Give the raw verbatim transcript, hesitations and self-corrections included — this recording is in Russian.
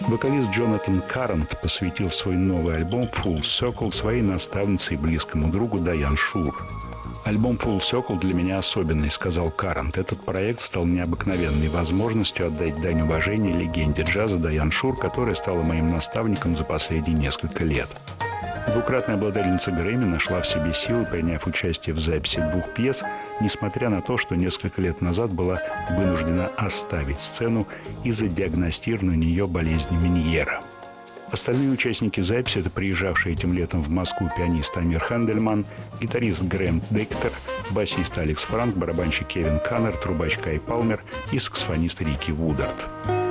Вокалист Джонатан Каррант посвятил свой новый альбом «Full Circle» своей наставнице и близкому другу Дайан Шур. «Альбом Full Circle для меня особенный», — сказал Каррант. «Этот проект стал необыкновенной возможностью отдать дань уважения легенде джаза Дайан Шур, которая стала моим наставником за последние несколько лет». Двукратная обладательница Грэмми нашла в себе силы, приняв участие в записи двух пьес, несмотря на то, что несколько лет назад была вынуждена оставить сцену из-за диагностированной у нее болезни Меньера. Остальные участники записи – это приезжавший этим летом в Москву пианист Амир Хендельман, гитарист Грэм Дектор, басист Алекс Франк, барабанщик Кевин Каннер, трубач Кай Палмер и саксофонист Рики Вудард.